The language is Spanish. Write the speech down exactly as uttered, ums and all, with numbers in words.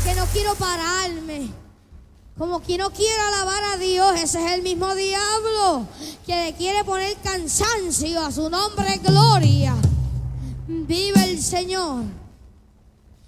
que no quiero pararme. Como que no quiere alabar a Dios, ese es el mismo diablo que le quiere poner cansancio a su nombre, gloria. Vive el Señor.